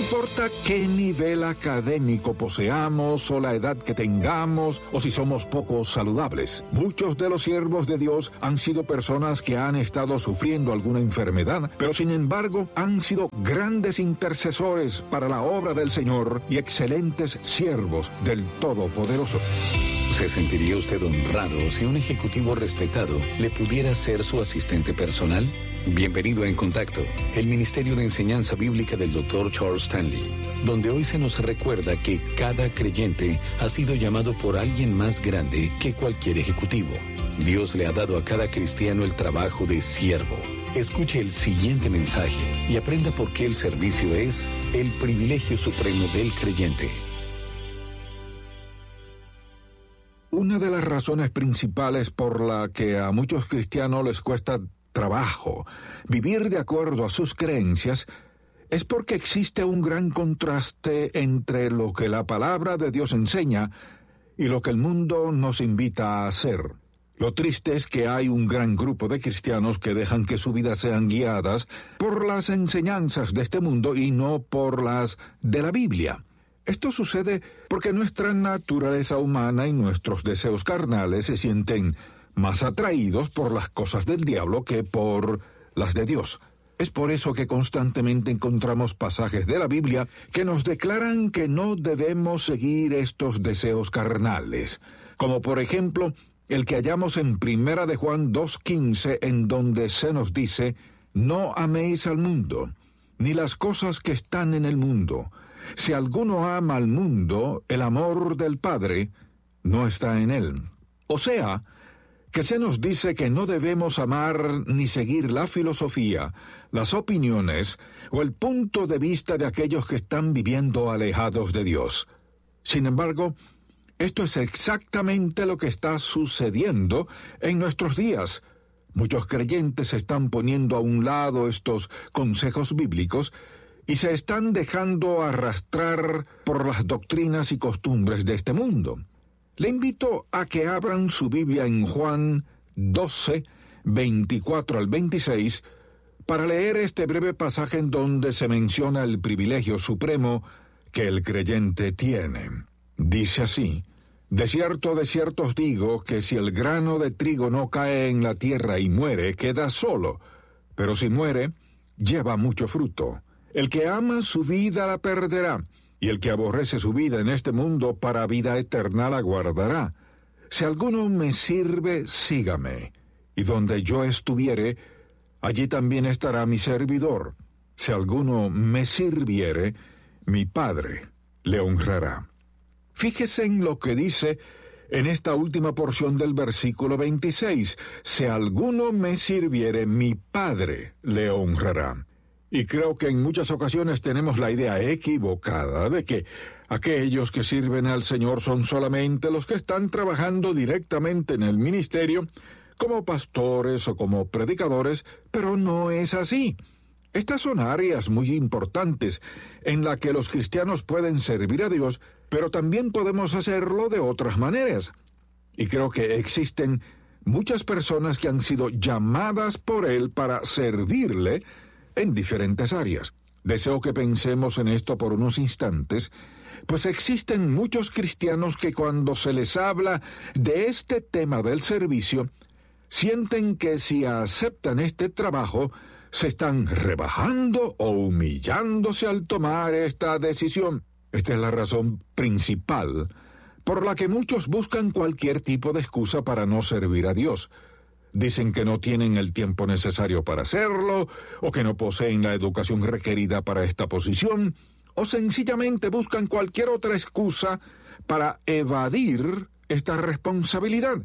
importa qué nivel académico poseamos o la edad que tengamos o si somos poco saludables. Muchos de los siervos de Dios han sido personas que han estado sufriendo alguna enfermedad, pero sin embargo han sido grandes intercesores para la obra del Señor y excelentes siervos del Todopoderoso. ¿Se sentiría usted honrado si un ejecutivo respetado le pudiera ser su asistente personal? Bienvenido a En Contacto, el Ministerio de Enseñanza Bíblica del Dr. Charles Stanley, donde hoy se nos recuerda que cada creyente ha sido llamado por alguien más grande que cualquier ejecutivo. Dios le ha dado a cada cristiano el trabajo de siervo. Escuche el siguiente mensaje y aprenda por qué el servicio es el privilegio supremo del creyente. Una de las razones principales por la que a muchos cristianos les cuesta trabajo vivir de acuerdo a sus creencias es porque existe un gran contraste entre lo que la palabra de Dios enseña y lo que el mundo nos invita a hacer. Lo triste es que hay un gran grupo de cristianos que dejan que su vida sean guiadas por las enseñanzas de este mundo y no por las de la Biblia. Esto sucede porque nuestra naturaleza humana y nuestros deseos carnales se sienten más atraídos por las cosas del diablo que por las de Dios. Es por eso que constantemente encontramos pasajes de la Biblia que nos declaran que no debemos seguir estos deseos carnales, como por ejemplo el que hallamos en 1 de Juan 2:15, en donde se nos dice: «No améis al mundo, ni las cosas que están en el mundo. Si alguno ama al mundo, el amor del Padre no está en él». O sea, que se nos dice que no debemos amar ni seguir la filosofía, las opiniones o el punto de vista de aquellos que están viviendo alejados de Dios. Sin embargo, esto es exactamente lo que está sucediendo en nuestros días. Muchos creyentes están poniendo a un lado estos consejos bíblicos y se están dejando arrastrar por las doctrinas y costumbres de este mundo. Le invito a que abran su Biblia en Juan 12, 24 al 26, para leer este breve pasaje en donde se menciona el privilegio supremo que el creyente tiene. Dice así: de cierto os digo que si el grano de trigo no cae en la tierra y muere, queda solo, pero si muere, lleva mucho fruto. El que ama su vida la perderá, y el que aborrece su vida en este mundo para vida eterna la guardará. Si alguno me sirve, sígame, y donde yo estuviere, allí también estará mi servidor. Si alguno me sirviere, mi Padre le honrará. Fíjese en lo que dice en esta última porción del versículo 26. Si alguno me sirviere, mi Padre le honrará. Y creo que en muchas ocasiones tenemos la idea equivocada de que aquellos que sirven al Señor son solamente los que están trabajando directamente en el ministerio, como pastores o como predicadores, pero no es así. Estas son áreas muy importantes en las que los cristianos pueden servir a Dios, pero también podemos hacerlo de otras maneras. Y creo que existen muchas personas que han sido llamadas por Él para servirle en diferentes áreas. Deseo que pensemos en esto por unos instantes, pues existen muchos cristianos que cuando se les habla de este tema del servicio, sienten que si aceptan este trabajo, se están rebajando o humillándose al tomar esta decisión. Esta es la razón principal por la que muchos buscan cualquier tipo de excusa para no servir a Dios. Dicen que no tienen el tiempo necesario para hacerlo, o que no poseen la educación requerida para esta posición, o sencillamente buscan cualquier otra excusa para evadir esta responsabilidad.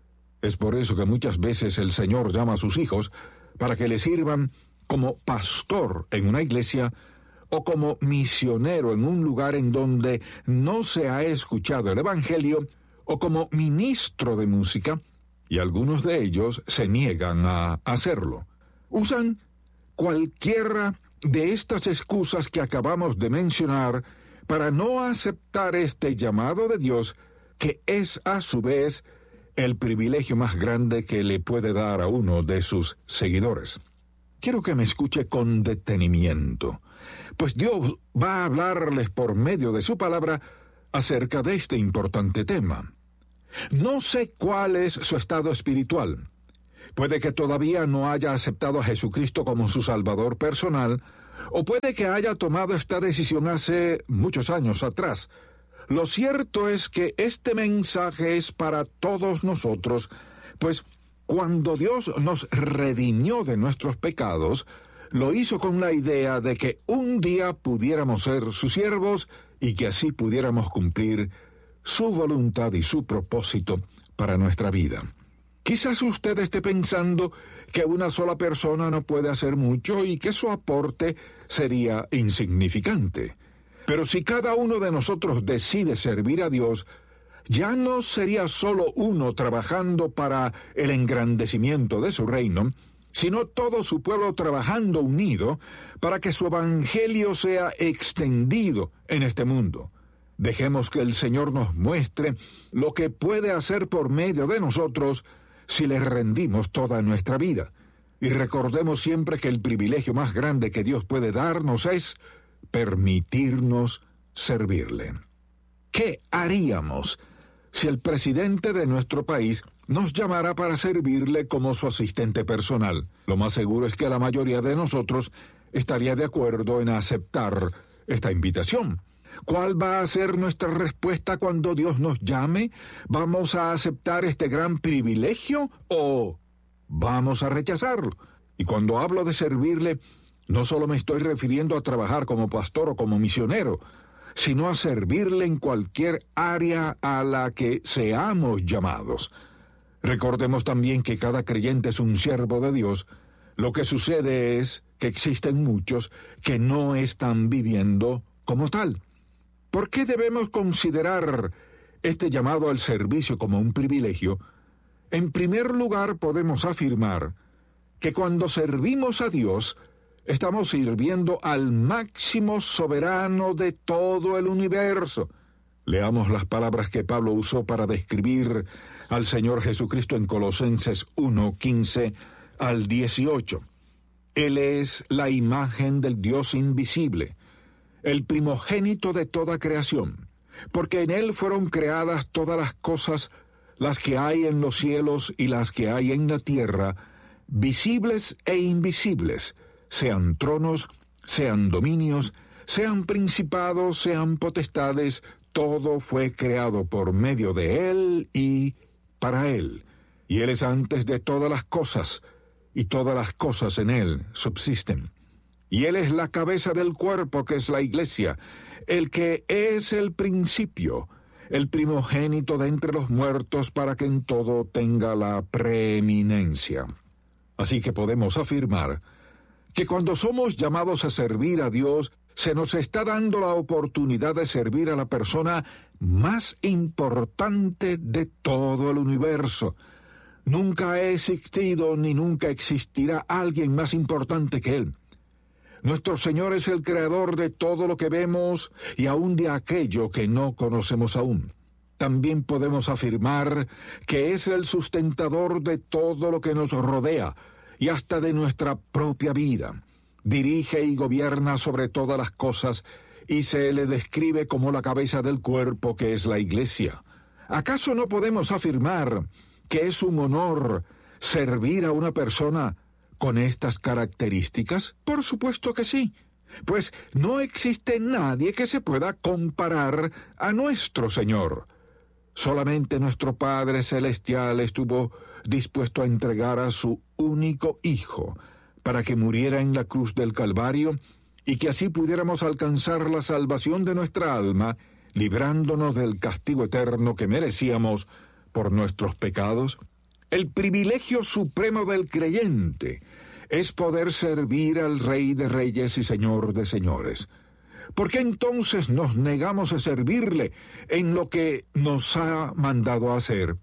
Es por eso que muchas veces el Señor llama a sus hijos para que le sirvan como pastor en una iglesia o como misionero en un lugar en donde no se ha escuchado el Evangelio, o como ministro de música, y algunos de ellos se niegan a hacerlo. Usan cualquiera de estas excusas que acabamos de mencionar para no aceptar este llamado de Dios, que es a su vez el privilegio más grande que le puede dar a uno de sus seguidores. quiero que me escuche con detenimiento, pues Dios va a hablarles por medio de su palabra acerca de este importante tema. No sé cuál es su estado espiritual. Puede que todavía no haya aceptado a Jesucristo como su Salvador personal, o puede que haya tomado esta decisión hace muchos años atrás. Lo cierto es que este mensaje es para todos nosotros, pues cuando Dios nos redimió de nuestros pecados, lo hizo con la idea de que un día pudiéramos ser sus siervos y que así pudiéramos cumplir su voluntad y su propósito para nuestra vida. Quizás usted esté pensando que una sola persona no puede hacer mucho y que su aporte sería insignificante. Pero si cada uno de nosotros decide servir a Dios, ya no sería solo uno trabajando para el engrandecimiento de su reino, sino todo su pueblo trabajando unido para que su evangelio sea extendido en este mundo. Dejemos que el Señor nos muestre lo que puede hacer por medio de nosotros si le rendimos toda nuestra vida. Y recordemos siempre que el privilegio más grande que Dios puede darnos es permitirnos servirle. ¿Qué haríamos si el presidente de nuestro país nos llamara para servirle como su asistente personal? Lo más seguro es que la mayoría de nosotros estaría de acuerdo en aceptar esta invitación. ¿Cuál va a ser nuestra respuesta cuando Dios nos llame? ¿Vamos a aceptar este gran privilegio o vamos a rechazarlo? Y cuando hablo de servirle, no solo me estoy refiriendo a trabajar como pastor o como misionero, sino a servirle en cualquier área a la que seamos llamados. Recordemos también que cada creyente es un siervo de Dios. Lo que sucede es que existen muchos que no están viviendo como tal. ¿Por qué debemos considerar este llamado al servicio como un privilegio? En primer lugar, podemos afirmar que cuando servimos a Dios, estamos sirviendo al máximo soberano de todo el universo. Leamos las palabras que Pablo usó para describir al Señor Jesucristo en Colosenses 1:15 al 18. Él es la imagen del Dios invisible, el primogénito de toda creación, porque en Él fueron creadas todas las cosas, las que hay en los cielos y las que hay en la tierra, visibles e invisibles, sean tronos, sean dominios, sean principados, sean potestades, todo fue creado por medio de Él y para Él. Y Él es antes de todas las cosas, y todas las cosas en Él subsisten. Y Él es la cabeza del cuerpo, que es la iglesia, el que es el principio, el primogénito de entre los muertos, para que en todo tenga la preeminencia. Así que podemos afirmar que cuando somos llamados a servir a Dios, se nos está dando la oportunidad de servir a la persona más importante de todo el universo. Nunca ha existido ni nunca existirá alguien más importante que Él. Nuestro Señor es el creador de todo lo que vemos y aún de aquello que no conocemos aún. También podemos afirmar que es el sustentador de todo lo que nos rodea y hasta de nuestra propia vida. Dirige y gobierna sobre todas las cosas y se le describe como la cabeza del cuerpo, que es la iglesia. ¿Acaso no podemos afirmar que es un honor servir a una persona con estas características? Por supuesto que sí, pues no existe nadie que se pueda comparar a nuestro Señor. Solamente nuestro Padre Celestial estuvo dispuesto a entregar a su único Hijo para que muriera en la cruz del Calvario y que así pudiéramos alcanzar la salvación de nuestra alma, librándonos del castigo eterno que merecíamos por nuestros pecados. El privilegio supremo del creyente es poder servir al Rey de Reyes y Señor de Señores. ¿Por qué entonces nos negamos a servirle en lo que nos ha mandado a hacer?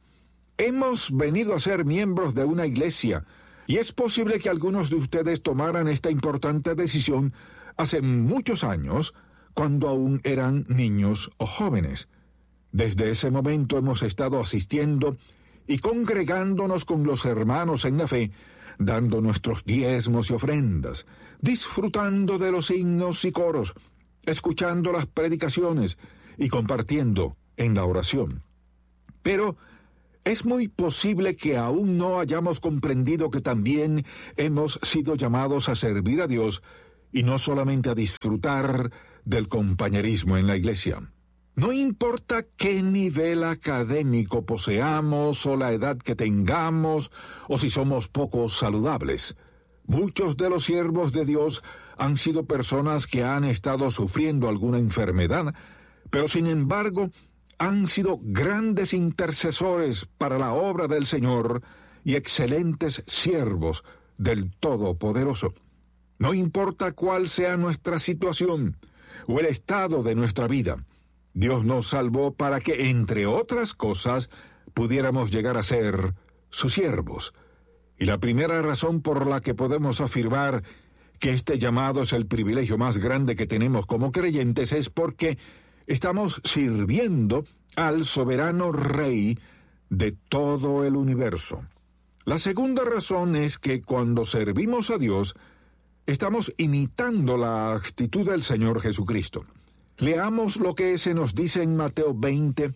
Hemos venido a ser miembros de una iglesia, y es posible que algunos de ustedes tomaran esta importante decisión hace muchos años, cuando aún eran niños o jóvenes. Desde ese momento hemos estado asistiendo y congregándonos con los hermanos en la fe, dando nuestros diezmos y ofrendas, disfrutando de los himnos y coros, escuchando las predicaciones y compartiendo en la oración. Pero es muy posible que aún no hayamos comprendido que también hemos sido llamados a servir a Dios y no solamente a disfrutar del compañerismo en la iglesia. No importa qué nivel académico poseamos o la edad que tengamos o si somos poco saludables. Muchos de los siervos de Dios han sido personas que han estado sufriendo alguna enfermedad, pero sin embargo han sido grandes intercesores para la obra del Señor y excelentes siervos del Todopoderoso. No importa cuál sea nuestra situación o el estado de nuestra vida, Dios nos salvó para que, entre otras cosas, pudiéramos llegar a ser sus siervos. Y la primera razón por la que podemos afirmar que este llamado es el privilegio más grande que tenemos como creyentes es porque estamos sirviendo al soberano Rey de todo el universo. La segunda razón es que cuando servimos a Dios, estamos imitando la actitud del Señor Jesucristo. Leamos lo que se nos dice en Mateo 20,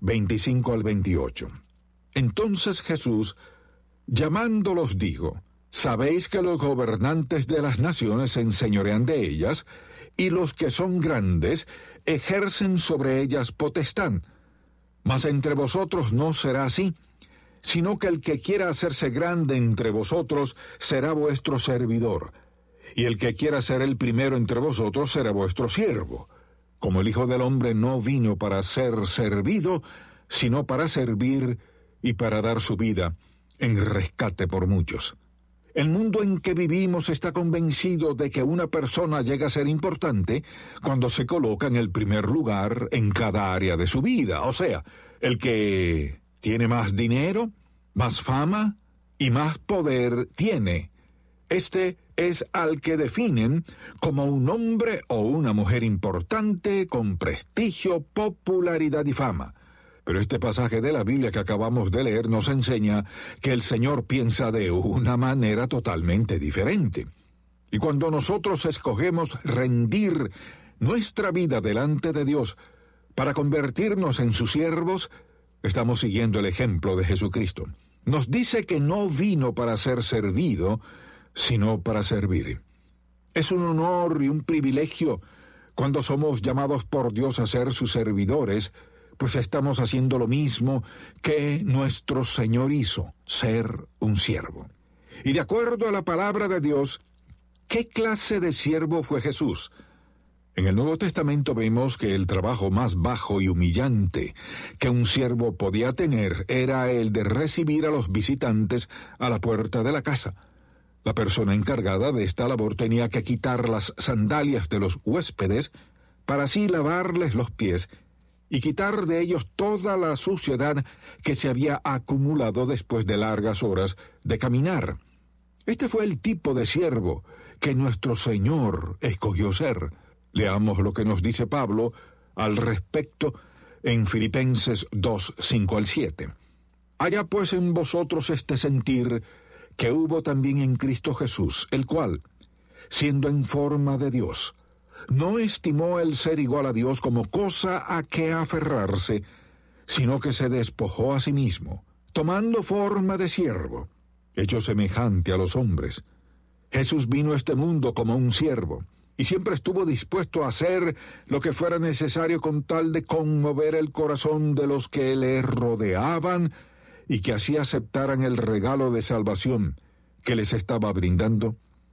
25 al 28. Entonces Jesús, llamándolos, dijo: «Sabéis que los gobernantes de las naciones se enseñorean de ellas, y los que son grandes ejercen sobre ellas potestad. Mas entre vosotros no será así, sino que el que quiera hacerse grande entre vosotros será vuestro servidor, y el que quiera ser el primero entre vosotros será vuestro siervo. Como el Hijo del Hombre no vino para ser servido, sino para servir y para dar su vida en rescate por muchos». El mundo en que vivimos está convencido de que una persona llega a ser importante cuando se coloca en el primer lugar en cada área de su vida. O sea, el que tiene más dinero, más fama y más poder tiene. Este es al que definen como un hombre o una mujer importante con prestigio, popularidad y fama. Pero este pasaje de la Biblia que acabamos de leer nos enseña que el Señor piensa de una manera totalmente diferente. Y cuando nosotros escogemos rendir nuestra vida delante de Dios para convertirnos en sus siervos, estamos siguiendo el ejemplo de Jesucristo. Nos dice que no vino para ser servido, sino para servir. Es un honor y un privilegio cuando somos llamados por Dios a ser sus servidores, pues estamos haciendo lo mismo que nuestro Señor hizo, ser un siervo. Y de acuerdo a la palabra de Dios, ¿qué clase de siervo fue Jesús? En el Nuevo Testamento vemos que el trabajo más bajo y humillante que un siervo podía tener era el de recibir a los visitantes a la puerta de la casa. La persona encargada de esta labor tenía que quitar las sandalias de los huéspedes para así lavarles los pies y quitar de ellos toda la suciedad que se había acumulado después de largas horas de caminar. Este fue el tipo de siervo que nuestro Señor escogió ser. Leamos lo que nos dice Pablo al respecto en Filipenses 2, 5 al 7. «Haya pues en vosotros este sentir que hubo también en Cristo Jesús, el cual, siendo en forma de Dios, no estimó el ser igual a Dios como cosa a que aferrarse, sino que se despojó a sí mismo, tomando forma de siervo, hecho semejante a los hombres. Jesús vino a este mundo como un siervo, y siempre estuvo dispuesto a hacer lo que fuera necesario con tal de conmover el corazón de los que le rodeaban y que así aceptaran el regalo de salvación que les estaba brindando.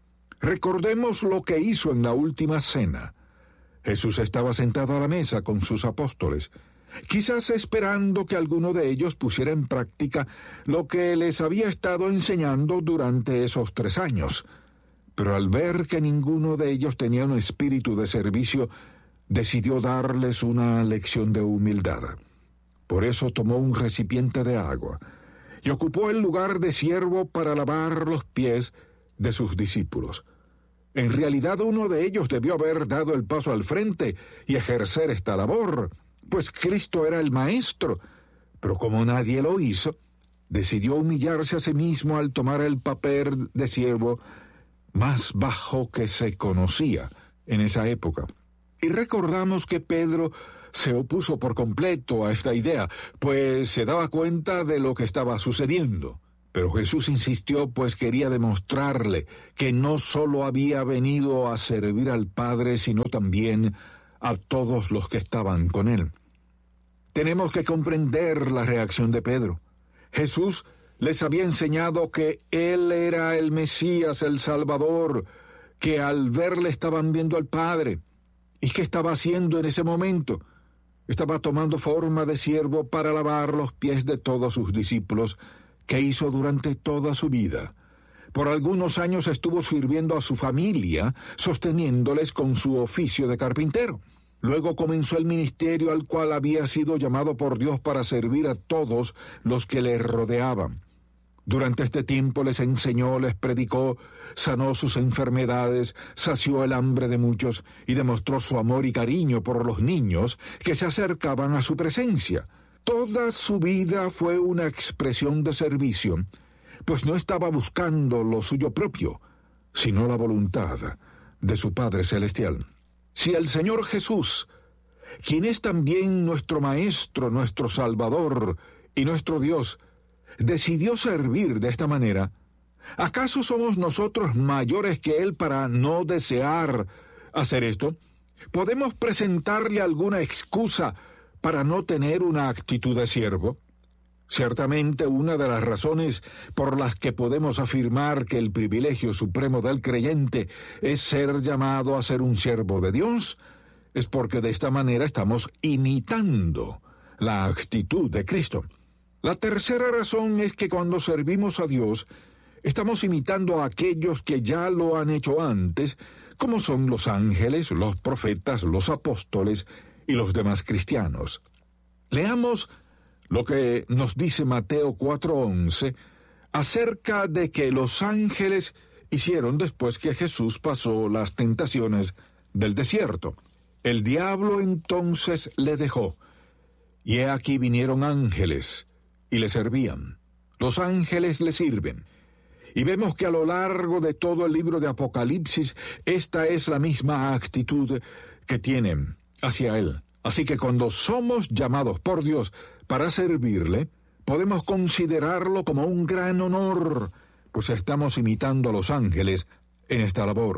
Recordemos lo que hizo en la última cena. Jesús estaba sentado a la mesa con sus apóstoles, quizás esperando que alguno de ellos pusiera en práctica lo que les había estado enseñando durante esos 3 años. Pero al ver que ninguno de ellos tenía un espíritu de servicio, decidió darles una lección de humildad. Por eso tomó un recipiente de agua y ocupó el lugar de siervo para lavar los pies de sus discípulos. En realidad, uno de ellos debió haber dado el paso al frente y ejercer esta labor, pues Cristo era el Maestro. Pero como nadie lo hizo, decidió humillarse a sí mismo al tomar el papel de siervo más bajo que se conocía en esa época. Y recordamos que Pedro se opuso por completo a esta idea, pues se daba cuenta de lo que estaba sucediendo. Pero Jesús insistió, pues quería demostrarle que no solo había venido a servir al Padre, sino también a todos los que estaban con él. Tenemos que comprender la reacción de Pedro. Jesús les había enseñado que él era el Mesías, el Salvador, que al verle estaban viendo al Padre. ¿Y qué estaba haciendo en ese momento? Estaba tomando forma de siervo para lavar los pies de todos sus discípulos, que hizo durante toda su vida. Por algunos años estuvo sirviendo a su familia, sosteniéndoles con su oficio de carpintero. Luego comenzó el ministerio al cual había sido llamado por Dios para servir a todos los que le rodeaban. Durante este tiempo les enseñó, les predicó, sanó sus enfermedades, sació el hambre de muchos y demostró su amor y cariño por los niños que se acercaban a su presencia. Toda su vida fue una expresión de servicio, pues no estaba buscando lo suyo propio, sino la voluntad de su Padre Celestial. Si el Señor Jesús, quien es también nuestro Maestro, nuestro Salvador y nuestro Dios, decidió servir de esta manera, ¿acaso somos nosotros mayores que Él para no desear hacer esto? ¿Podemos presentarle alguna excusa para no tener una actitud de siervo? Ciertamente una de las razones por las que podemos afirmar que el privilegio supremo del creyente es ser llamado a ser un siervo de Dios es porque de esta manera estamos imitando la actitud de Cristo. La tercera razón es que cuando servimos a Dios, estamos imitando a aquellos que ya lo han hecho antes, como son los ángeles, los profetas, los apóstoles y los demás cristianos. Leamos lo que nos dice Mateo 4:11 acerca de que los ángeles hicieron después que Jesús pasó las tentaciones del desierto. El diablo entonces le dejó, y he aquí vinieron ángeles y le servían. Los ángeles le sirven. Y vemos que a lo largo de todo el libro de Apocalipsis, esta es la misma actitud que tienen hacia Él. Así que cuando somos llamados por Dios para servirle, podemos considerarlo como un gran honor, pues estamos imitando a los ángeles en esta labor.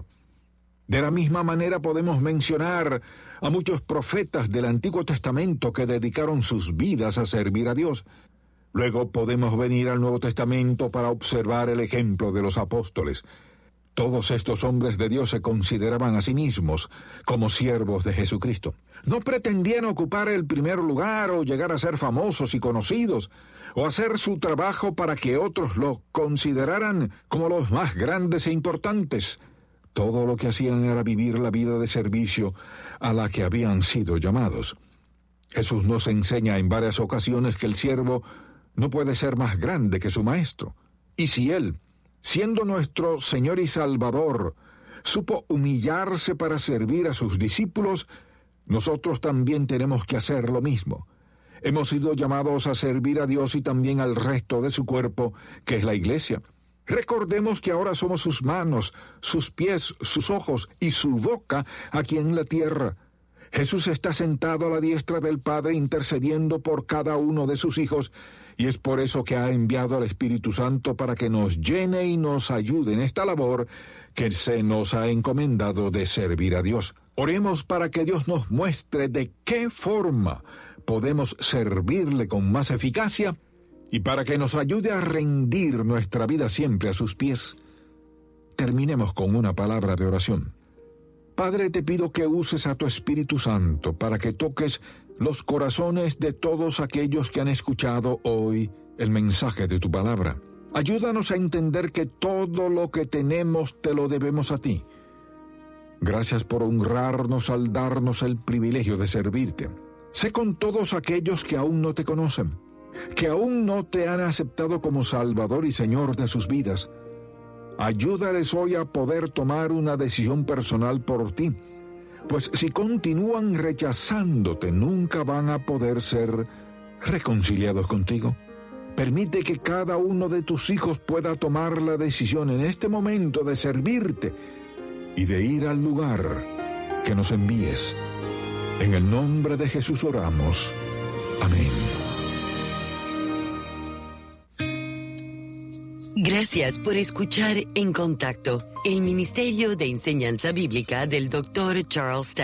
De la misma manera podemos mencionar a muchos profetas del Antiguo Testamento que dedicaron sus vidas a servir a Dios. Luego podemos venir al Nuevo Testamento para observar el ejemplo de los apóstoles. Todos estos hombres de Dios se consideraban a sí mismos como siervos de Jesucristo. No pretendían ocupar el primer lugar o llegar a ser famosos y conocidos, o hacer su trabajo para que otros lo consideraran como los más grandes e importantes. Todo lo que hacían era vivir la vida de servicio a la que habían sido llamados. Jesús nos enseña en varias ocasiones que el siervo no puede ser más grande que su maestro. Y si Él, siendo nuestro Señor y Salvador, supo humillarse para servir a sus discípulos, nosotros también tenemos que hacer lo mismo. Hemos sido llamados a servir a Dios y también al resto de su cuerpo, que es la iglesia. Recordemos que ahora somos sus manos, sus pies, sus ojos y su boca aquí en la tierra. Jesús está sentado a la diestra del Padre intercediendo por cada uno de sus hijos, y es por eso que ha enviado al Espíritu Santo para que nos llene y nos ayude en esta labor que se nos ha encomendado de servir a Dios. Oremos para que Dios nos muestre de qué forma podemos servirle con más eficacia y para que nos ayude a rendir nuestra vida siempre a sus pies. Terminemos con una palabra de oración. Padre, te pido que uses a tu Espíritu Santo para que toques los corazones de todos aquellos que han escuchado hoy el mensaje de tu palabra. Ayúdanos a entender que todo lo que tenemos te lo debemos a ti. Gracias por honrarnos al darnos el privilegio de servirte. Sé con todos aquellos que aún no te conocen, que aún no te han aceptado como Salvador y Señor de sus vidas. Ayúdales hoy a poder tomar una decisión personal por ti, pues si continúan rechazándote, nunca van a poder ser reconciliados contigo. Permite que cada uno de tus hijos pueda tomar la decisión en este momento de servirte y de ir al lugar que nos envíes. En el nombre de Jesús oramos. Amén. Gracias por escuchar En Contacto, el Ministerio de Enseñanza Bíblica del Dr. Charles Stanley.